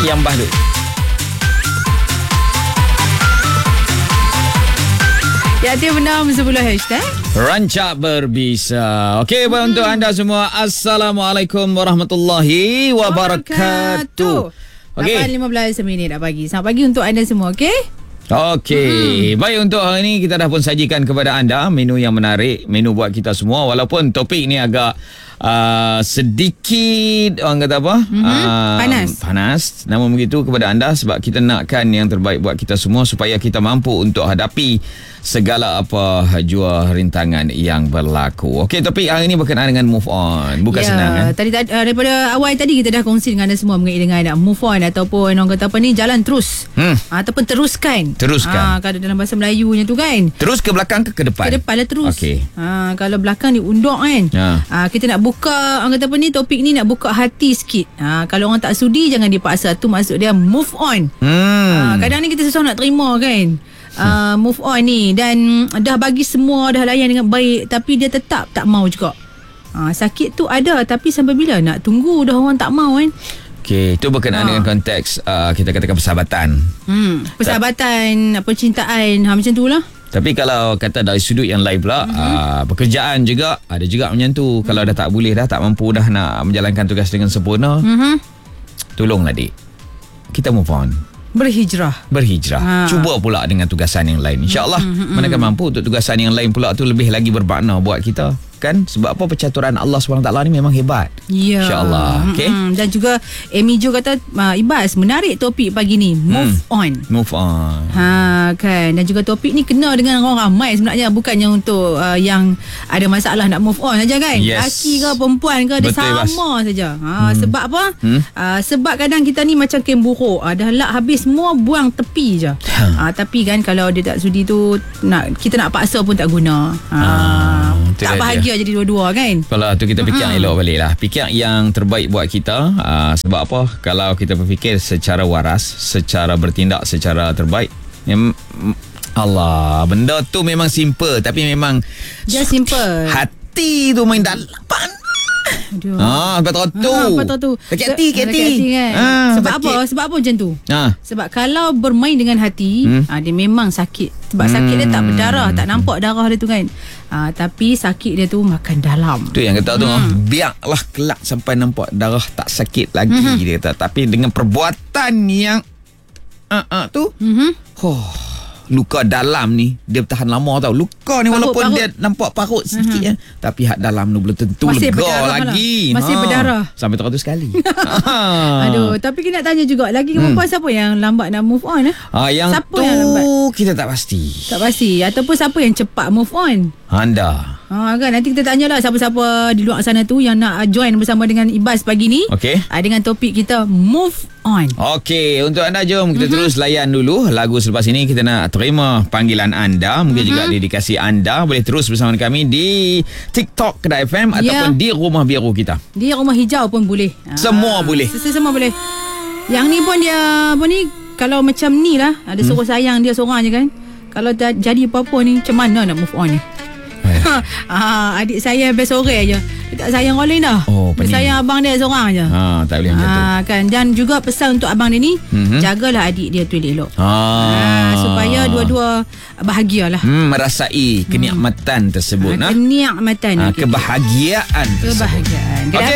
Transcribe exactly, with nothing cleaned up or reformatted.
yang baru. Ya, aktif enam sepuluh hashtag Rancak Berbisa. Okey, hmm. untuk anda semua, Assalamualaikum warahmatullahi wabarakatuh. Okey, lapan lima belas minit dah pagi. Selamat pagi untuk anda semua, okey? Okey, hmm. baik, untuk hari ini kita dah pun sajikan kepada anda menu yang menarik, menu buat kita semua. Walaupun topik ni agak uh, sedikit, orang kata apa? Mm-hmm. Uh, panas. Panas. Namun begitu kepada anda, sebab kita nakkan yang terbaik buat kita semua supaya kita mampu untuk hadapi segala apa jua rintangan yang berlaku. Okey, topik hari ini berkenaan dengan move on. Bukan ya, senang kan? Tadi, tadi daripada awal tadi kita dah kongsi dengan anda semua mengenai dengan nak move on ataupun orang kata apa ni, jalan terus. Hmm. Ataupun teruskan. Teruskan. Ha, kalau dalam bahasa Melayunya tu kan. Terus ke belakang ke ke depan? Ke depan lah terus. Okey. Ha, kalau belakang diunduk kan. Ha. Ha, kita nak buka, orang kata apa ni, topik ni nak buka hati sikit. Ha, kalau orang tak sudi jangan dipaksa. Tu maksud dia move on. Hmm. Ha, kadang ni kita susah nak terima kan. Uh, move on ni, dan dah bagi semua, dah layan dengan baik, tapi dia tetap tak mau juga. uh, Sakit tu ada, tapi sampai bila nak tunggu dah orang tak mau kan. Okey, itu berkenaan ha. dengan konteks uh, kita katakan persahabatan. hmm, Persahabatan, percintaan, ha, macam tu lah. Tapi kalau kata dari sudut yang lain pula, mm-hmm. uh, pekerjaan juga ada juga macam tu. mm. Kalau dah tak boleh dah, tak mampu dah nak menjalankan tugas dengan sempurna, mm-hmm. tolonglah dik, kita move on. Berhijrah. Berhijrah. Ha. Cuba pula dengan tugasan yang lain. InsyaAllah mm-hmm. manakah mampu untuk tugasan yang lain pula tu lebih lagi bermakna buat kita. Kan? Sebab apa, percaturan Allah subhanahu wa taala ni memang hebat. Ya. InsyaAllah. Okay? Mm-hmm. Dan juga Amy Jo kata, uh, Ibas, menarik topik pagi ni. Move hmm. on. Move on. Ha, kan. Dan juga topik ni kena dengan orang ramai sebenarnya. Bukannya untuk uh, yang ada masalah nak move on saja kan. Yes. Laki ke perempuan ke, dia sama saja. Ha, hmm. Sebab apa? Hmm. Uh, sebab kadang kita ni macam kem buruk. Uh, dah lak habis semua, buang tepi je. Ha. Uh, tapi kan kalau dia tak sudi tu, nak kita nak paksa pun tak guna. Ha. Ha. Tak bahagia dia. Jadi dua-dua kan. Kalau tu kita fikir uh-huh. elok balik lah. Fikir yang terbaik buat kita. uh, Sebab apa? Kalau kita berfikir secara waras, secara bertindak secara terbaik, mem- Allah, benda tu memang simple. Tapi memang dia simple. Hati tu main dalam. Aduh. Ah, betul tu. Ah, betul tu. Sakit hati, sakit hati kan. Ah, sebab sakit. apa? Sebab apa macam tu? Ah. Sebab kalau bermain dengan hati, hmm. ah, dia memang sakit. Sebab hmm. sakit dia tak berdarah, tak nampak darah dia tu kan. Ah, tapi sakit dia tu makan dalam. Tu yang kata tu, hmm. biarlah kelak sampai nampak darah tak sakit lagi, hmm. dia kata. Tapi dengan perbuatan yang ah, ah, tu, hmm. oh, luka dalam ni dia bertahan lama tau. Luka ni parut, walaupun parut. dia nampak parut sikit uh-huh. ya, tapi hak dalam tu belum tentu masih lega lagi. Masih ha. berdarah sampai teratus kali. Aduh, tapi kita nak tanya juga lagi, hmm. perempuan siapa yang lambat nak move on eh? Ha, yang siapa tu yang lambat? Kita tak pasti. Tak pasti. Ataupun siapa yang cepat move on? Anda. Ha, kan, nanti kita tanyalah siapa-siapa di luar sana tu yang nak join bersama dengan Ibas pagi ni. Okey. Ha, dengan topik kita move on. Okey, untuk anda jom kita mm-hmm. terus layan dulu lagu selepas ini. Kita nak terima panggilan anda, mungkin mm-hmm. juga dedikasi anda. Boleh terus bersama kami di TikTok Kedah F M yeah. ataupun di Rumah Biru kita. Di Rumah Hijau pun boleh. Semua ha, boleh. Semua boleh. Yang ni pun dia apa ni, kalau macam ni lah, ada hmm. suruh sayang dia seorang je kan. Kalau dah jadi apa-apa ni, macam mana nak move on ni? Ha, ha, adik saya best sore je. Dia tak sayang orang lain dah. Oh, dia sayang abang dia seorang je. Ha, tak boleh macam ha, tu. Kan? Dan juga pesan untuk abang dia ni, mm-hmm. jagalah adik dia tu elok. Ha. Ha, supaya dua-dua bahagialah. Hmm, merasai kenikmatan tersebut. Ha, kenikmatan. Ha, kebahagiaan tersebut. Kebahagiaan. Okay.